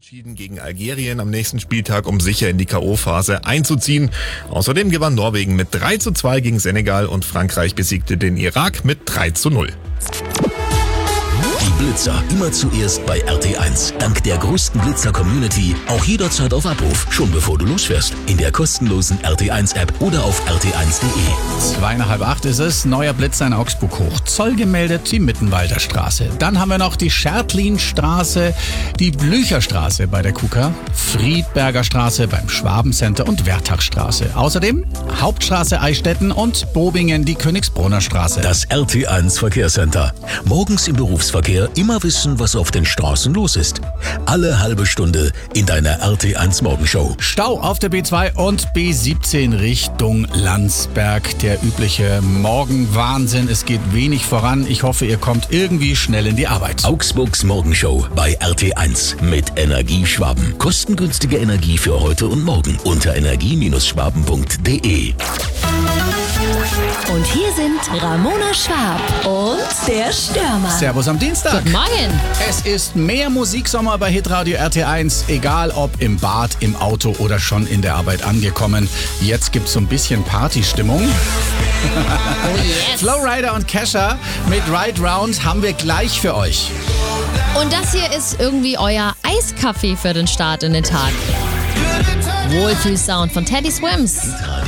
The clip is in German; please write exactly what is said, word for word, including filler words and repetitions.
Entschieden gegen Algerien am nächsten Spieltag, um sicher in die K O-Phase einzuziehen. Außerdem gewann Norwegen mit drei zu zwei gegen Senegal und Frankreich besiegte den Irak mit drei zu null. Die Blitzer immer zuerst bei R T eins. Dank der größten Blitzer-Community auch jederzeit auf Abruf, schon bevor du losfährst. In der kostenlosen R T eins App oder auf r t eins punkt de. Zweieinhalb acht ist es, neuer Blitzer in Augsburg hoch. Zoll gemeldet, die Mittenwalder Straße. Dann haben wir noch die Schertlinstraße, die Blücherstraße bei der K U K A, Friedberger Straße beim Schwabencenter und Wertachstraße. Außerdem Hauptstraße Eichstätten und Bobingen, die Königsbrunner Straße. Das R T eins Verkehrscenter. Morgens im Berufsverkehr immer wissen, was auf den Straßen los ist. Alle halbe Stunde in deiner R T eins Morgenshow. Stau auf der B zwei und B siebzehn Richtung Landsberg. Der übliche Morgenwahnsinn. Es geht wenig voran. Ich hoffe, ihr kommt irgendwie schnell in die Arbeit. Augsburgs Morgenshow bei R T eins mit Energie Schwaben. Kostengünstige Energie für heute und morgen unter energie Schwaben punkt de. Und hier sind Ramona Schwab und der Stürmer. Servus am Dienstag. Guten Morgen. Es ist mehr Musiksommer bei Hitradio R T eins, egal ob im Bad, im Auto oder schon in der Arbeit angekommen. Jetzt gibt's so ein bisschen Partystimmung. Oh yes. Flowrider und Kesha mit Ride Round haben wir gleich für euch. Und das hier ist irgendwie euer Eiskaffee für den Start in den Tag. Wohlfühlsound von Teddy Swims.